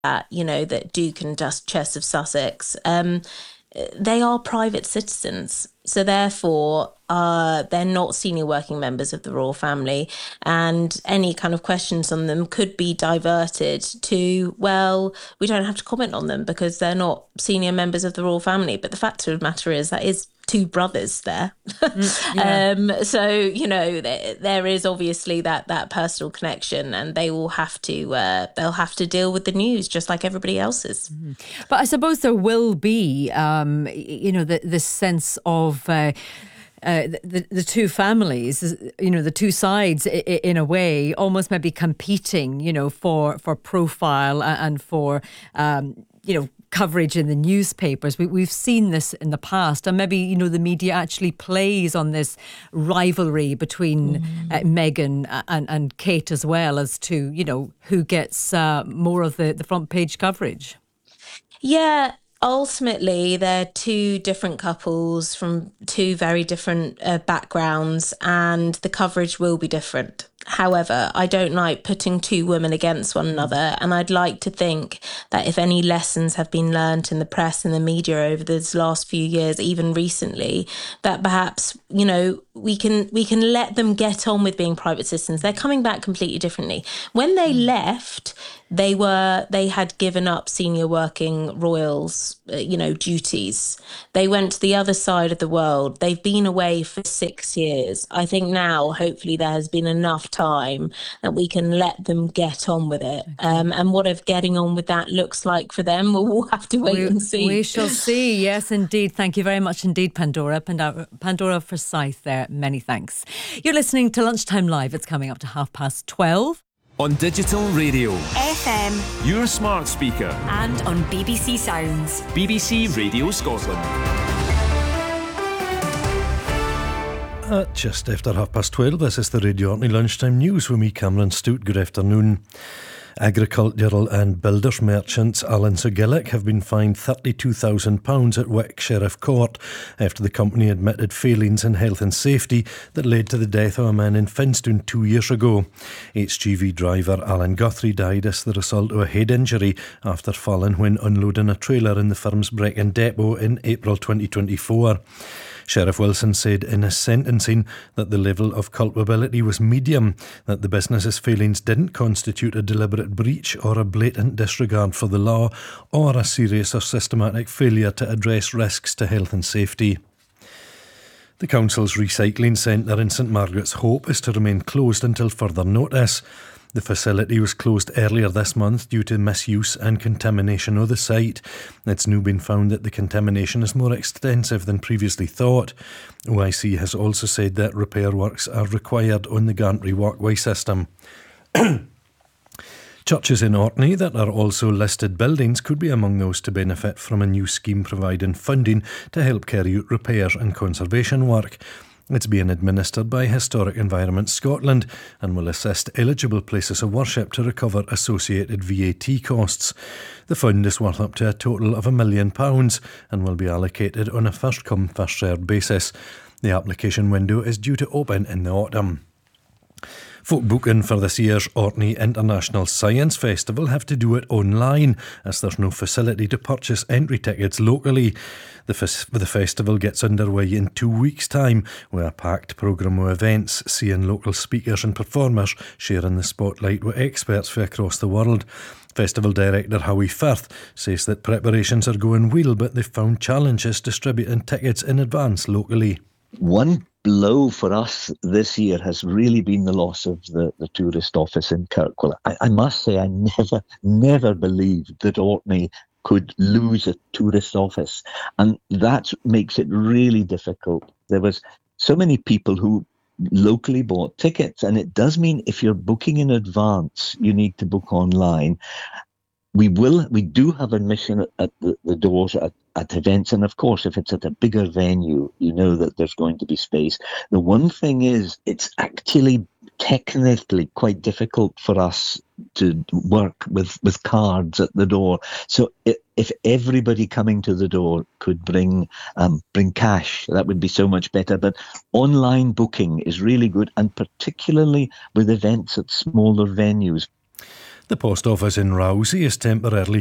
that Duke and Duchess of Sussex, they are private citizens. So therefore, they're not senior working members of the royal family, and any kind of questions on them could be diverted to, well, we don't have to comment on them because they're not senior members of the royal family. But the fact of the matter is that is two brothers there. Yeah. So, there is obviously that personal connection, and they will have to they'll have to deal with the news just like everybody else is. But I suppose there will be, this sense of the two families, the two sides, in a way, almost maybe competing, for profile and for, coverage in the newspapers. We've seen this in the past, and maybe the media actually plays on this rivalry between Meghan and Kate, as well, as to who gets more of the front page coverage. Yeah, ultimately, they're two different couples from two very different backgrounds, and the coverage will be different. However, I don't like putting two women against one another, and I'd like to think that if any lessons have been learnt in the press and the media over these last few years, even recently, that perhaps we can let them get on with being private citizens. They're coming back completely differently. When they left, they had given up senior working royals, duties. They went to the other side of the world. They've been away for 6 years. I think now, hopefully, there has been enough time that we can let them get on with it. And what if getting on with that looks like for them, we'll have to wait and see. We shall see. Yes, indeed. Thank you very much indeed, Pandora. Pandora Forsyth there. Many thanks. You're listening to Lunchtime Live. It's coming up to 12:30. On digital radio, FM, your smart speaker, and on BBC Sounds. BBC Radio Scotland. At just after 12:30, this is the Radio Orkney Lunchtime News with me, Cameron Stout. Good afternoon. Agricultural and builders merchants Alan Sugillick have been fined £32,000 at Wick Sheriff Court after the company admitted failings in health and safety that led to the death of a man in Finstone 2 years ago. HGV driver Alan Guthrie died as the result of a head injury after falling when unloading a trailer in the firm's Brecon depot in April 2024. Sheriff Wilson said in his sentencing that the level of culpability was medium, that the business's failings didn't constitute a deliberate breach or a blatant disregard for the law or a serious or systematic failure to address risks to health and safety. The council's recycling centre in St Margaret's Hope is to remain closed until further notice. The facility was closed earlier this month due to misuse and contamination of the site. It's now been found that the contamination is more extensive than previously thought. OIC has also said that repair works are required on the gantry walkway system. Churches in Orkney that are also listed buildings could be among those to benefit from a new scheme providing funding to help carry out repairs and conservation work. It's being administered by Historic Environment Scotland and will assist eligible places of worship to recover associated VAT costs. The fund is worth up to a total of £1 million and will be allocated on a first-come, first-served basis. The application window is due to open in the autumn. Folk booking for this year's Orkney International Science Festival have to do it online, as there's no facility to purchase entry tickets locally. The festival gets underway in 2 weeks' time with a packed programme of events, seeing local speakers and performers sharing the spotlight with experts from across the world. Festival director Howie Firth says that preparations are going well, but they've found challenges distributing tickets in advance locally. One blow for us this year has really been the loss of the tourist office in Kirkwall. I must say I never believed that Orkney could lose a tourist office, and that makes it really difficult. There was so many people who locally bought tickets, and it does mean if you're booking in advance, you need to book online. We do have admission at the doors at events, and of course, if it's at a bigger venue, you know that there's going to be space. The one thing is, it's actually technically quite difficult for us to work with cards at the door. So if everybody coming to the door could bring cash, that would be so much better. But online booking is really good, and particularly with events at smaller venues. The post office in Rousey is temporarily